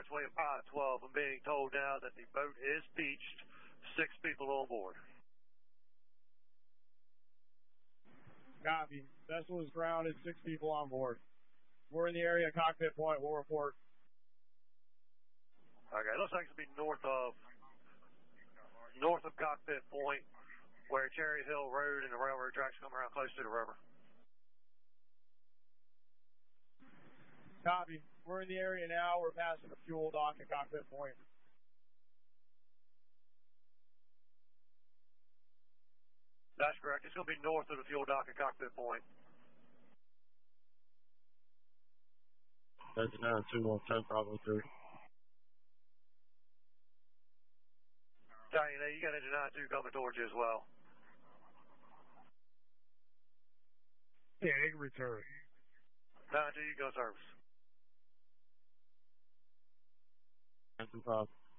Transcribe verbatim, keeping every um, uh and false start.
Lawrence William Pilot twelve. I'm being told now that the boat is beached, six people on board. Copy. Vessel is grounded, six people on board. We're in the area, cockpit point, we'll report. Okay, it looks like it's going to be north of, north of cockpit point, where Cherry Hill Road and the railroad tracks come around close to the river. Copy. We're in the area now. We're passing the fuel dock at cockpit point. That's correct. It's going to be north of the fuel dock at cockpit point. That's nine two one ten Bravo three. Tony, you got engine nine two coming towards you as well. Yeah, egg return. nine two, you go service. nine two five.